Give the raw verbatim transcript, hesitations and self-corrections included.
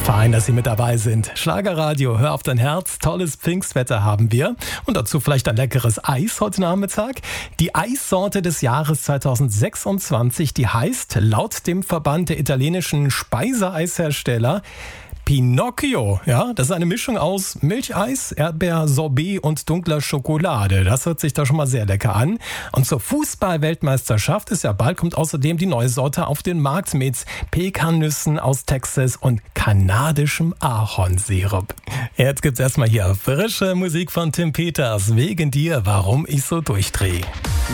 Fein, dass Sie mit dabei sind. Schlagerradio, hör auf dein Herz. Tolles Pfingstwetter haben wir. Und dazu vielleicht ein leckeres Eis heute Nachmittag. Die Eissorte des Jahres zweitausendsechsundzwanzig, die heißt laut dem Verband der italienischen Speiseeishersteller Pinocchio. Ja, das ist eine Mischung aus Milcheis, Erdbeersorbet und dunkler Schokolade. Das hört sich da schon mal sehr lecker an. Und zur Fußball-Weltmeisterschaft ist ja bald, kommt außerdem die neue Sorte auf den Markt mit Pekannüssen aus Texas und kanadischem Ahornsirup. Jetzt gibt's erstmal hier frische Musik von Tim Peters. Wegen dir, warum ich so durchdrehe.